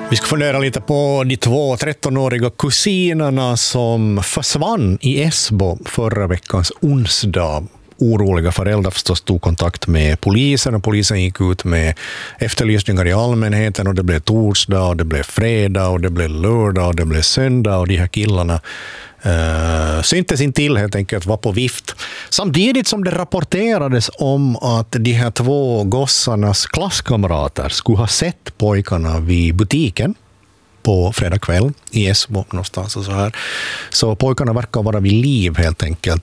Vi ska fundera lite på de två 13-åriga kusinerna som försvann i Esbo förra veckans onsdag. Oroliga föräldrar förstås tog kontakt med polisen och polisen gick ut med efterlysningar i allmänheten och det blev torsdag och det blev fredag och det blev lördag och det blev söndag och de här killarna syntes inte till helt enkelt, var på vift. Samtidigt som det rapporterades om att de här två gossarnas klasskamrater skulle ha sett pojkarna vid butiken på fredag kväll i Esbo någonstans och så här. Så pojkarna verkar vara vid liv helt enkelt.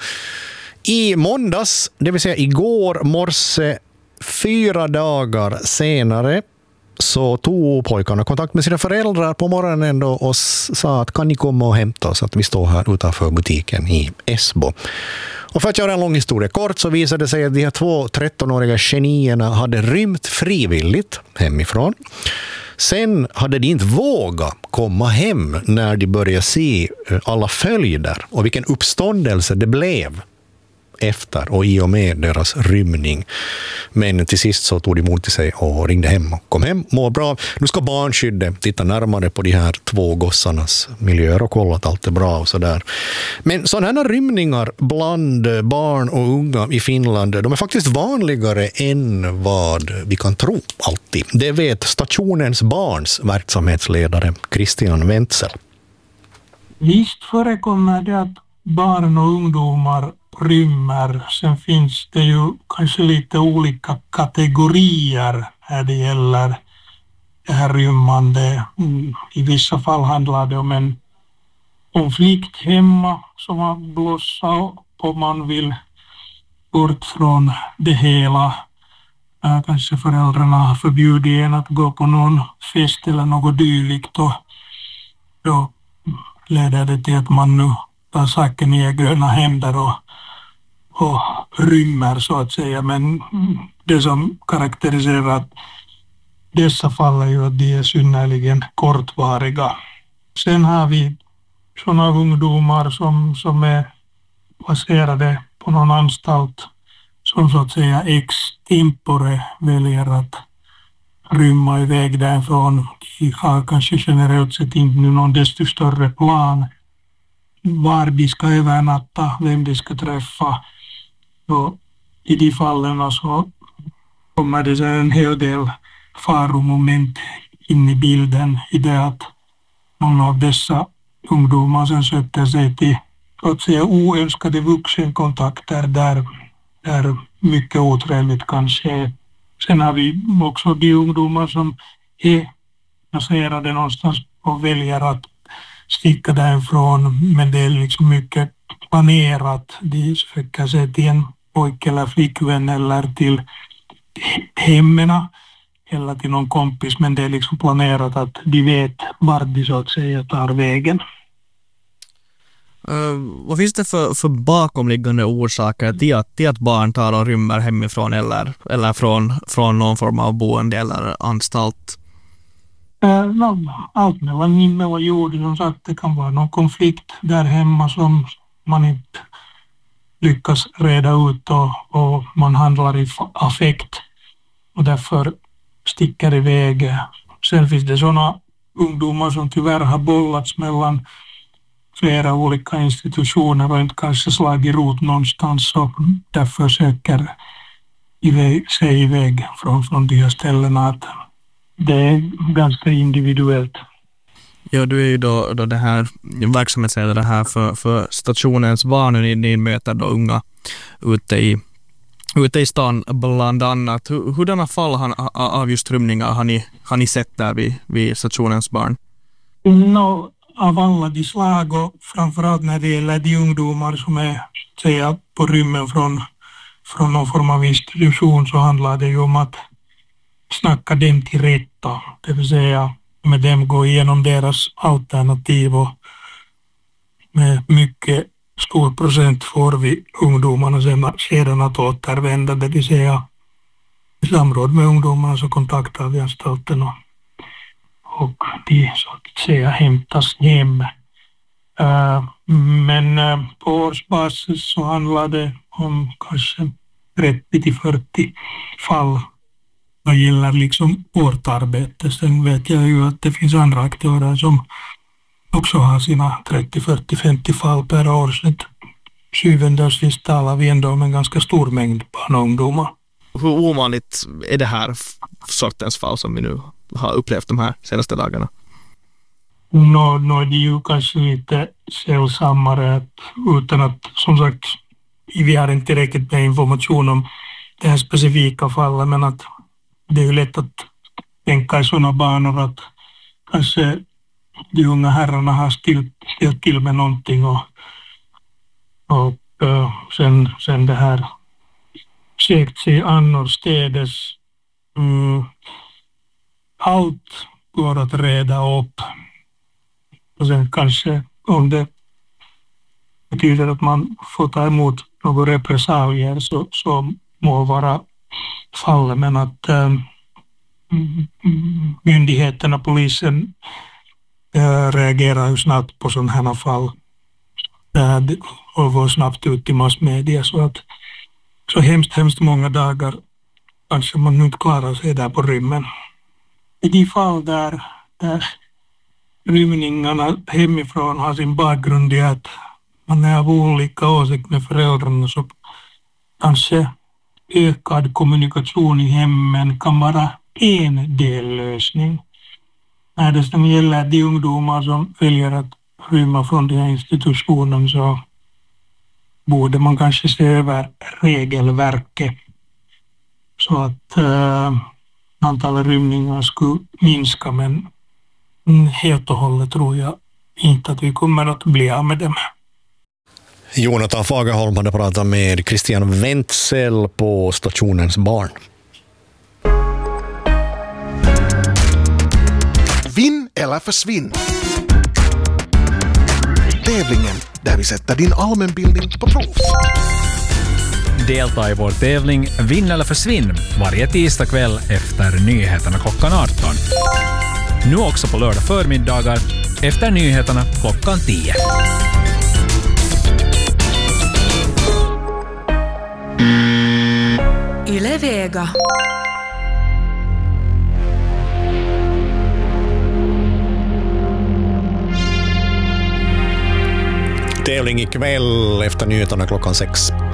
I måndags, det vill säga igår morse, 4 dagar senare, så tog pojkarna kontakt med sina föräldrar på morgonen då och sa att kan ni komma och hämta oss, att vi står här utanför butiken i Esbo. Och för att göra en lång historia kort så visade det sig att de här två 13-åriga genierna hade rymt frivilligt hemifrån. Sen hade de inte vågat komma hem när de började se alla följder och vilken uppståndelse det blev efter och i och med deras rymning. Men till sist så tog de emot till sig och ringde hem och kom hem, mår bra. Nu ska barnskyddet titta närmare på de här två gossarnas miljöer och kolla att allt är bra och sådär. Men sådana här rymningar bland barn och unga i Finland, de är faktiskt vanligare än vad vi kan tro alltid. Det vet stationens barns verksamhetsledare Christian Wenzel. Visst förekommer det att barn och ungdomar rymmer. Sen finns det ju kanske lite olika kategorier när det gäller det här rymmande. I vissa fall handlar det om en konflikt hemma som har blossat och man vill bort från det hela. Kanske föräldrarna har förbjudit en att gå på någon fest eller något dylikt och då leder det till att man nu tar saken i egna händer och rymmer så att säga. Men det som karaktäriserar dessa fall är ju att de är synnerligen kortvariga. Sen har vi sådana ungdomar som är placerade på någon anstalt som så att säga ex tempore väljer att rymma iväg därifrån. De har kanske generellt sett inte någon desto större plan var de ska övernatta, vem de ska träffa. Och i de fallen så kommer det en hel del faromoment in i bilden i det att många av dessa ungdomar som söker sig till att säga oönskade vuxenkontakter där mycket otrevligt kan ske. Sen har vi också de ungdomar som är placerade någonstans och väljer att sticka därifrån, men det är liksom mycket planerat. De söker sig till en pojke eller flickvän eller till hemmen eller till någon kompis, men det är liksom planerat att de vet vart de så att säga tar vägen. Vad finns det för bakomliggande orsaker till att barn tar och rymmer hemifrån eller från någon form av boende eller anstalt? Allt mellan himmel och jord, som sagt, det kan vara någon konflikt där hemma som man inte lyckas reda ut och man handlar i affekt och därför sticker iväg. Sen finns det sådana ungdomar som tyvärr har bollats mellan flera olika institutioner och inte kanske slagit rot någonstans och därför söker sig iväg från de här ställena. Att det är ganska individuellt. Ja, du är ju då det här verksamhetsledare här för stationens barn och ni möter då unga ute i stan bland annat. Hurdana fall av just rymningar har ni sett där vid stationens barn? Av alla de slag och framförallt när det gäller de ungdomar som är säga, på rymmen från någon form av institution så handlar det ju om att snacka dem till rätta. Det vill säga med dem gå igenom deras alternativ och med mycket stor procent får vi ungdomarna sedan att återvända. Det vill säga i samråd med ungdomarna så kontaktar vi anstalten och de så att säga hämtas hem. Men på årsbasis så handlar det om kanske 30-40 fall Jag gillar liksom vårt arbete. Sen vet jag ju att det finns andra aktörer som också har sina 30, 40, 50 fall per år. Så syvende och sist talar vi ändå om en ganska stor mängd barn och ungdomar. Hur ovanligt är det här sortens fall som vi nu har upplevt de här senaste dagarna? Nå, det är ju kanske lite sällsammare utan att, som sagt, vi har inte tillräckligt med information om det här specifika fallet, men att det är ju lätt att tänka i sådana banor att kanske de unga herrarna har ställt till med någonting och sen det här sökt sig annorstädes. Allt går att reda upp. Och sen kanske om det betyder att man får ta emot några repressalier så må vara fallet, men att myndigheterna, polisen reagerar ju snabbt på sådana här fall och går snabbt ut i massmedia, så att så hemskt många dagar kanske man inte klarar sig där på rymmen. I de fall där rymningarna hemifrån har sin bakgrund i att man är av olika åsikt med föräldrarna, så kanske ökad kommunikation i hemmen kan vara en dellösning. När det som gäller de ungdomar som väljer att rymma från den här institutionen, så borde man kanske se över regelverket så att antalet rymningar skulle minska, men helt och hållet tror jag inte att vi kommer att bli av med dem. Jonathan Fagerholm hade pratat med Christian Wenzel på stationens barn. Vinn eller försvinn. Tävlingen där vi sätter din allmänbildning på prov. Delta i vår tävling Vinn eller försvinn varje tisdag kväll efter nyheterna klockan 18. Nu också på lördag förmiddagar efter nyheterna klockan 10. Yle Vega. Tävling ikväll efter nyheterna klockan 6.